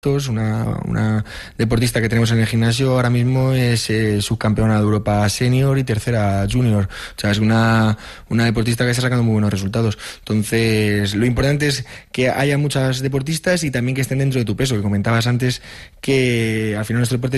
Una deportista que tenemos en el gimnasio ahora mismo es subcampeona de Europa senior y tercera junior. O sea, es una deportista que está sacando muy buenos resultados. Entonces, lo importante es que haya muchas deportistas y también que estén dentro de tu peso, que comentabas antes que al final nuestro deporte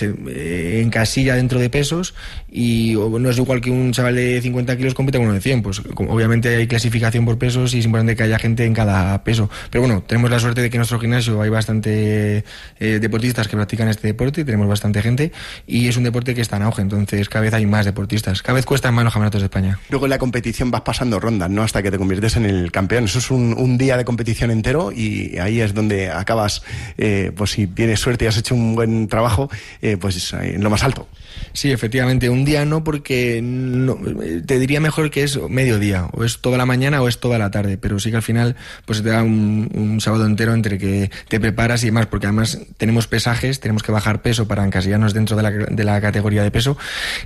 se encasilla dentro de pesos y no es igual que un chaval de 50 kilos compita con uno de 100. Pues obviamente hay clasificación por pesos y es importante que haya gente en cada peso. Pero bueno, tenemos la suerte de que en nuestro gimnasio hay bastante deportistas que practican este deporte, tenemos bastante gente y es un deporte que está en auge, entonces cada vez hay más deportistas, cada vez cuestan más los campeonatos de España. Luego en la competición vas pasando rondas, ¿no? Hasta que te conviertes en el campeón. Eso es un día de competición entero y ahí es donde acabas, pues si tienes suerte y has hecho un buen trabajo, pues en lo más alto. Sí, efectivamente, un día no, porque no, te diría mejor que es mediodía, o es toda la mañana o es toda la tarde, pero sí que al final pues te da un sábado entero entre que te preparas y demás, porque además tenemos pesajes, tenemos que bajar peso para encasillarnos dentro de la categoría de peso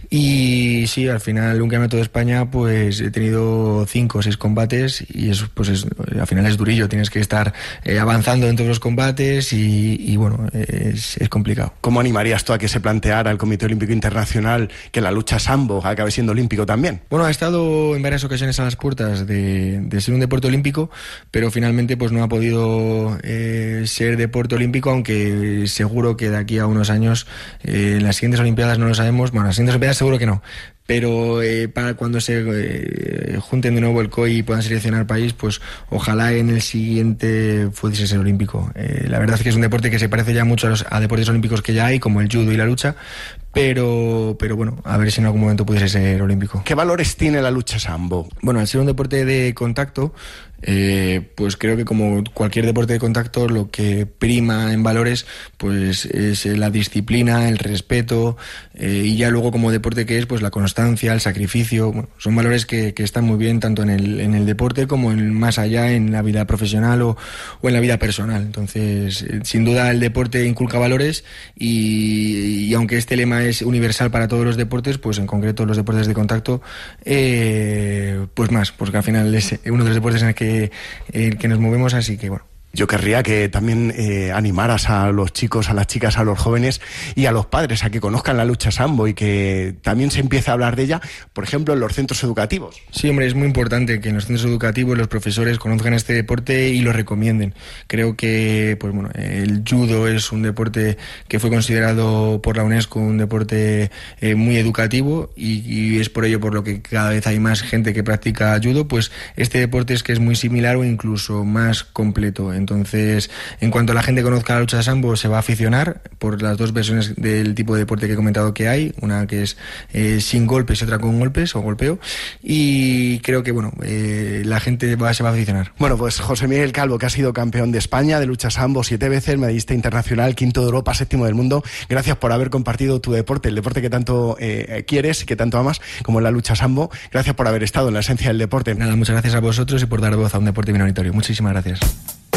y sí, al final un campeonato de España pues he tenido 5 o 6 combates y eso pues al final es durillo, tienes que estar avanzando dentro de los combates y bueno, es complicado. ¿Cómo animarías tú a que se planteara el Comité Olímpico Internacional que la lucha sambo acabe siendo olímpico también? Bueno, ha estado en varias ocasiones a las puertas de ser un deporte olímpico, pero finalmente pues no ha podido ser deporte olímpico, aunque seguro que de aquí a unos años en las siguientes Olimpiadas no lo sabemos, bueno, las siguientes Olimpiadas seguro que no, pero para cuando se junten de nuevo el COI y puedan seleccionar país, pues ojalá en el siguiente pudiese ser olímpico. La verdad es que es un deporte que se parece ya mucho a deportes olímpicos que ya hay, como el judo y la lucha, pero bueno, a ver si en algún momento pudiese ser olímpico. ¿Qué valores tiene la lucha sambo? Bueno, al ser un deporte de contacto, pues creo que como cualquier deporte de contacto, lo que prima en valores pues es la disciplina, el respeto, y ya luego como deporte que es, pues la constancia, el sacrificio. Bueno, son valores que están muy bien tanto en el deporte como más allá en la vida profesional o en la vida personal. Entonces, sin duda el deporte inculca valores y aunque este lema es universal para todos los deportes, pues en concreto los deportes de contacto, pues más, porque al final es uno de los deportes en el que nos movemos, así que bueno. Yo querría que también animaras a los chicos, a las chicas, a los jóvenes y a los padres a que conozcan la lucha sambo y que también se empiece a hablar de ella, por ejemplo, en los centros educativos. Sí, hombre, es muy importante que en los centros educativos los profesores conozcan este deporte y lo recomienden. Creo que pues bueno, el judo es un deporte que fue considerado por la UNESCO un deporte muy educativo y es por ello por lo que cada vez hay más gente que practica judo, pues este deporte es que es muy similar o incluso más completo. Entonces, en cuanto la gente conozca la lucha de sambo, se va a aficionar por las dos versiones del tipo de deporte que he comentado que hay, una que es sin golpes y otra con golpes o golpeo, y creo que bueno, la gente se va a aficionar. Bueno, pues José Miguel Calvo, que ha sido campeón de España de lucha sambo 7 veces, medallista internacional, 5º de Europa, 7º del mundo, gracias por haber compartido tu deporte, el deporte que tanto quieres y que tanto amas, como la lucha sambo. Gracias por haber estado en la esencia del deporte. Nada, muchas gracias a vosotros y por dar voz a un deporte minoritario. Muchísimas gracias.